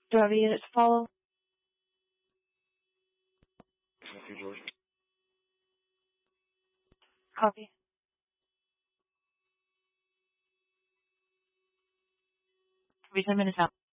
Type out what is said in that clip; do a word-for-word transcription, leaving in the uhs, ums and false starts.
Do I have a unit to follow? Copy, George. Copy. Be ten minutes out.